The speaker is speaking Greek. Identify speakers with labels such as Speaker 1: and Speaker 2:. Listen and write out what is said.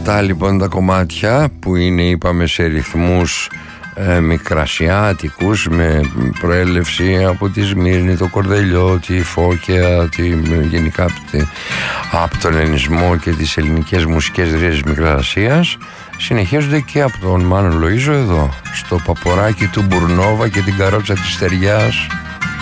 Speaker 1: Αυτά λοιπόν τα κομμάτια που είναι, είπαμε, σε ρυθμούς μικρασιάτικους, με προέλευση από τη Σμύρνη, το Κορδελιό, τη Φώκια, γενικά από τον ελληνισμό και τις ελληνικές μουσικές ρίζες Μικράς Ασίας, συνεχίζονται και από τον Μάνο Λοΐζο εδώ στο Παποράκι του Μπουρνόβα και την Καρότσα της Στεριάς.